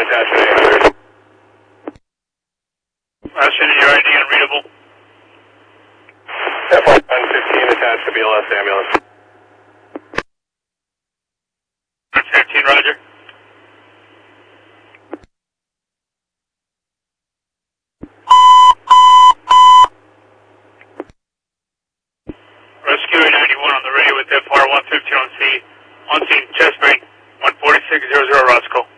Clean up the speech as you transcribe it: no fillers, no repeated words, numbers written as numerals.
attachment 800. Russian, your ID unreadable. FR-115 attached to BLS ambulance. 15, roger. Rescue 91 on the radio with FR-115 on scene chest brain 14600 Roscoe.